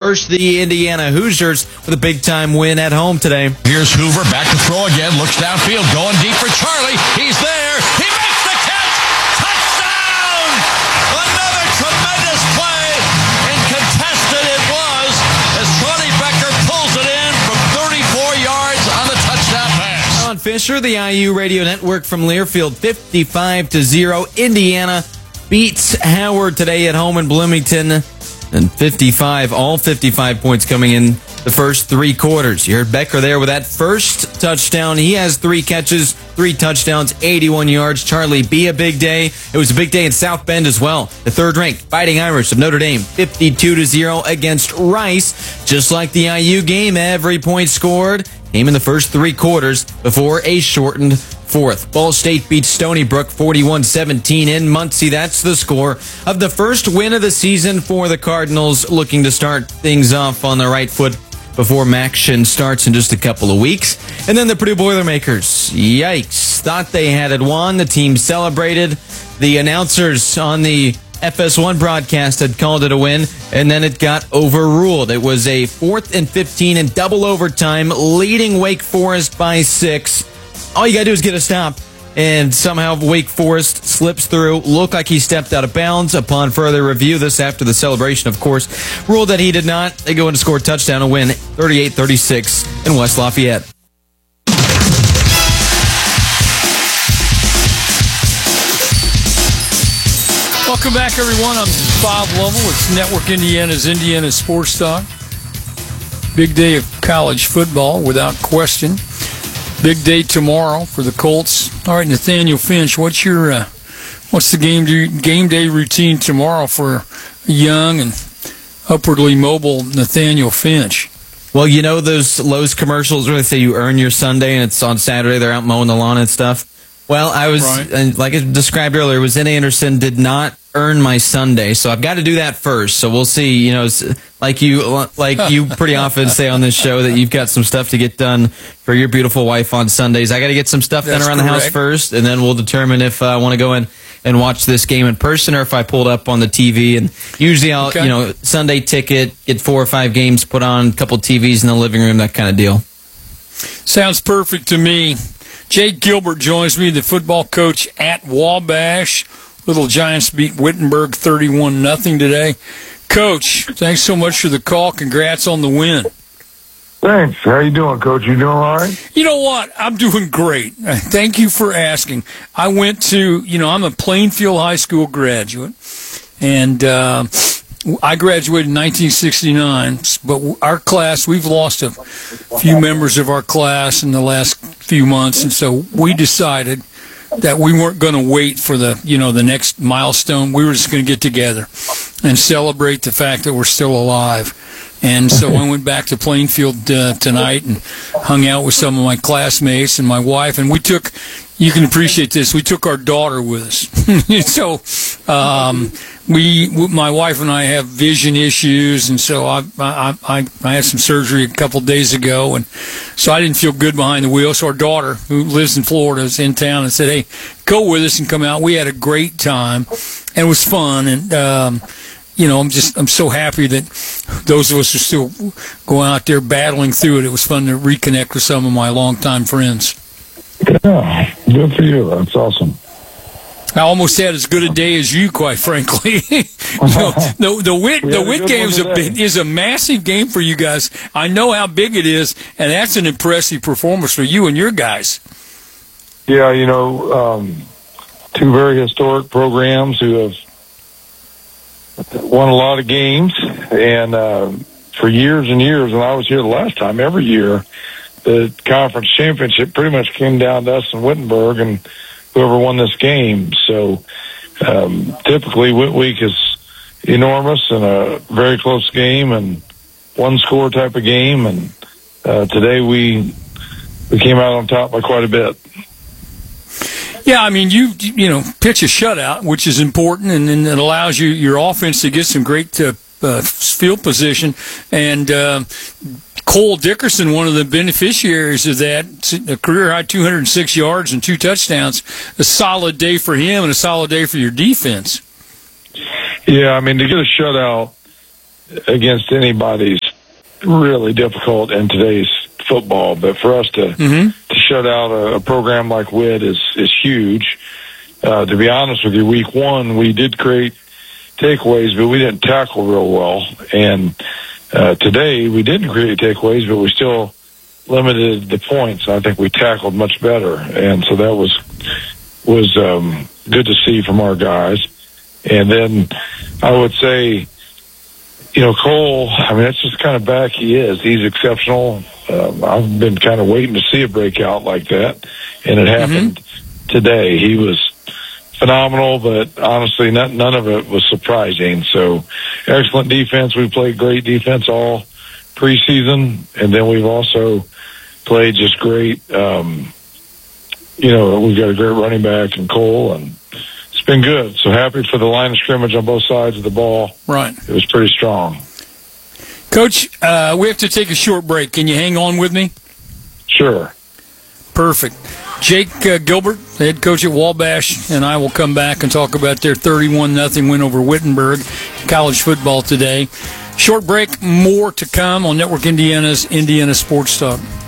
First, the Indiana Hoosiers with a big-time win at home today. Here's Hoover back to throw again. Looks downfield, going deep for Charlie. He's there. He makes the catch. Touchdown! Another tremendous play, and contested it was as Charlie Becker pulls it in from 34 yards on the touchdown pass. On Fisher, the IU Radio Network from Learfield, 55-0. Indiana beats Howard today at home in Bloomington, and all 55 points coming in the first three quarters. You heard Becker there with that first touchdown. He has 3 catches, 3 touchdowns, 81 yards. Charlie B, a big day. It was a big day in South Bend as well. The third-ranked Fighting Irish of Notre Dame, 52-0 against Rice. Just like the IU game, every point scored came in the first 3 quarters before a shortened fourth. Ball State beats Stony Brook 41-17 in Muncie. That's the score of the first win of the season for the Cardinals, looking to start things off on the right foot before MACtion starts in just a couple of weeks. And then the Purdue Boilermakers, yikes, thought they had it won. The team celebrated. The announcers on the FS1 broadcast had called it a win, and then it got overruled. It was a 4th and 15 in double overtime, leading Wake Forest by 6. All you got to do is get a stop, and somehow Wake Forest slips through. Looked like he stepped out of bounds. Upon further review, this after the celebration, of course, ruled that he did not. They go in to score a touchdown and win 38-36 in West Lafayette. Welcome back, everyone. I'm Bob Lovell. It's Network Indiana's Indiana Sports Talk. Big day of college football, without question. Big day tomorrow for the Colts. All right, Nathaniel Finch, what's the game day routine tomorrow for young and upwardly mobile Nathaniel Finch? Well, you know those Lowe's commercials where they say you earn your Sunday and it's on Saturday, they're out mowing the lawn and stuff? Well, I was, right. Like I described earlier, was in Anderson, did not earn my Sunday, so I've got to do that first. So we'll see. You know, like you pretty often say on this show that you've got some stuff to get done for your beautiful wife on Sundays. I got to get some stuff done around the house first, and then we'll determine if I want to go in and watch this game in person or if I pull it up on the TV. And usually I'll, Sunday ticket, get 4 or 5 games put on, a couple TVs in the living room, that kind of deal. Sounds perfect to me. Jake Gilbert joins me, the football coach at Wabash. Little Giants beat Wittenberg 31-0 today. Coach, thanks so much for the call. Congrats on the win. Thanks. How you doing, Coach? You doing all right? You know what? I'm doing great. Thank you for asking. I went to, I'm a Plainfield High School graduate, and I graduated in 1969, but our class, we've lost a few members of our class in the last few months, and so we decided that we weren't going to wait for the next milestone. We were just going to get together and celebrate the fact that we're still alive. And so I went back to Plainfield tonight and hung out with some of my classmates and my wife, and you can appreciate this, we took our daughter with us. So my wife and I have vision issues, and so I had some surgery a couple days ago, and so I didn't feel good behind the wheel. So our daughter, who lives in Florida, is in town and said, "Hey, go with us and come out." We had a great time, and it was fun, and I'm so happy that those of us are still going out there battling through it. It was fun to reconnect with some of my longtime friends. Yeah, good for you. That's awesome. I almost had as good a day as you, quite frankly. The Witt game is a massive game for you guys. I know how big it is, and that's an impressive performance for you and your guys. Yeah, two very historic programs who have won a lot of games, and for years and years, when I was here the last time, every year, the conference championship pretty much came down to us in Wittenberg and whoever won this game. So typically Whit Week is enormous and a very close game and one-score type of game, and today we came out on top by quite a bit. Yeah, I mean, you pitch a shutout, which is important, and then it allows your offense to get some great field position. And Cole Dickerson, one of the beneficiaries of that, a career-high 206 yards and 2 touchdowns, a solid day for him and a solid day for your defense. Yeah, I mean, to get a shutout against anybody's really difficult in today's football. But for us to shut out a program like Witt is huge. To be honest with you, week one, we did create takeaways, but we didn't tackle real well. And today, we didn't create takeaways, but we still limited the points. I think we tackled much better. And so that was good to see from our guys. And then I would say, Cole, that's just the kind of back he is. He's exceptional. I've been kind of waiting to see a breakout like that, and it happened today. He was phenomenal, but honestly, none of it was surprising. So excellent defense. We played great defense all preseason, and then we've also played just great. We've got a great running back in Cole, and it's been good. So happy for the line of scrimmage on both sides of the ball. Right. It was pretty strong. Coach, we have to take a short break. Can you hang on with me? Sure. Perfect. Jake Gilbert, the head coach at Wabash, and I will come back and talk about their 31-0 win over Wittenberg, college football today. Short break, more to come on Network Indiana's Indiana Sports Talk.